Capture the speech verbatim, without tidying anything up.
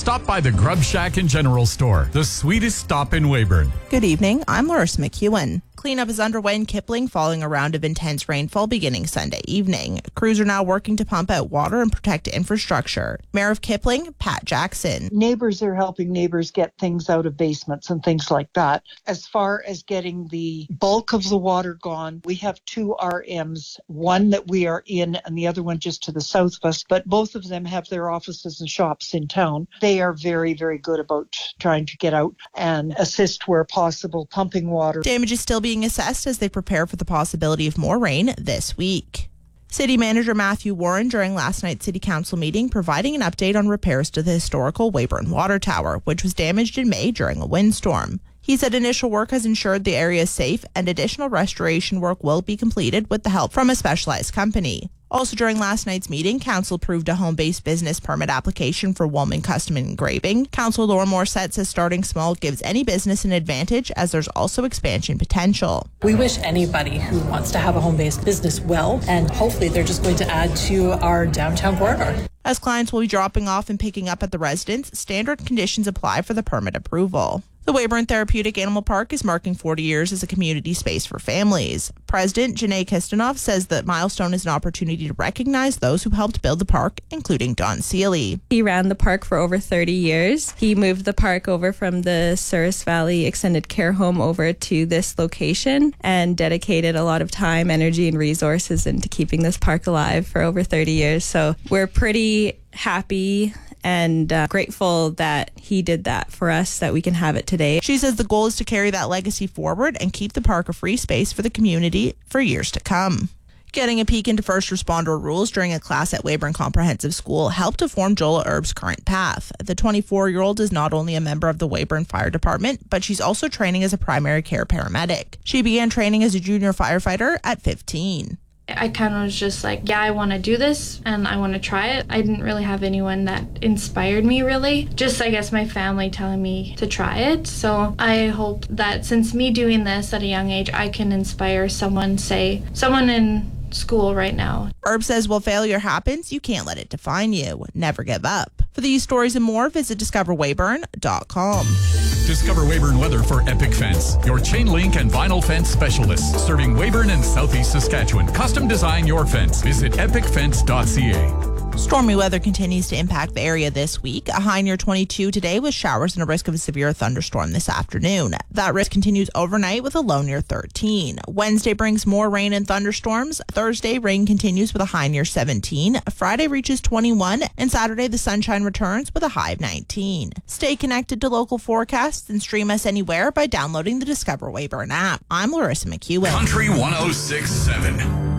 Stop by the Grub Shack and General Store, the sweetest stop in Weyburn. Good evening, I'm Larissa McEwen. Cleanup is underway in Kipling following a round of intense rainfall beginning Sunday evening. Crews are now working to pump out water and protect infrastructure. Mayor of Kipling, Pat Jackson. Neighbors are helping neighbors get things out of basements and things like that. As far as getting the bulk of the water gone, we have two R Ms, one that we are in and the other one just to the south of us, but both of them have their offices and shops in town. They are very, very good about trying to get out and assist where possible, pumping water. Damage is still being assessed as they prepare for the possibility of more rain this week. City Manager Matthew Warren during last night's City Council meeting providing an update on repairs to the historical Weyburn Water Tower, which was damaged in May during a windstorm. He said initial work has ensured the area is safe and additional restoration work will be completed with the help from a specialized company. Also during last night's meeting, Council approved a home-based business permit application for Woolman Custom Engraving. Councillor Laura Morissette says starting small gives any business an advantage as there's also expansion potential. We wish anybody who wants to have a home-based business well, and hopefully they're just going to add to our downtown corridor. As clients will be dropping off and picking up at the residence, standard conditions apply for the permit approval. The Weyburn Therapeutic Animal Park is marking forty years as a community space for families. President Janae Kistinov says that milestone is an opportunity to recognize those who helped build the park, including Don Seeley. He ran the park for over thirty years. He moved the park over from the Souris Valley Extended Care Home over to this location and dedicated a lot of time, energy, and resources into keeping this park alive for over thirty years. So we're pretty happy and uh, grateful that he did that for us, that we can have it today. She says the goal is to carry that legacy forward and keep the park a free space for the community for years to come. Getting a peek into first responder rules during a class at Weyburn Comprehensive School helped to form Jola Erb's current path. The twenty-four-year-old is not only a member of the Weyburn Fire Department, but she's also training as a primary care paramedic. She began training as a junior firefighter at fifteen. I kind of was just like, yeah, I want to do this and I want to try it. I didn't really have anyone that inspired me, really. Just, I guess, my family telling me to try it. So I hope that since me doing this at a young age, I can inspire someone, say, someone in school right now. Erb says while failure happens, you can't let it define you. Never give up. For these stories and more, visit discover weyburn dot com. Discover Weyburn Weather for Epic Fence, your chain link and vinyl fence specialists serving Weyburn and Southeast Saskatchewan. Custom design your fence. Visit epic fence dot c a. Stormy weather continues to impact the area this week. A high near twenty-two today with showers and a risk of a severe thunderstorm this afternoon. That risk continues overnight with a low near thirteen. Wednesday brings more rain and thunderstorms. Thursday, rain continues with a high near seventeen. Friday reaches twenty-one. And Saturday, the sunshine returns with a high of nineteen. Stay connected to local forecasts and stream us anywhere by downloading the Discover Weyburn app. I'm Larissa McEwen. Country one oh six point seven.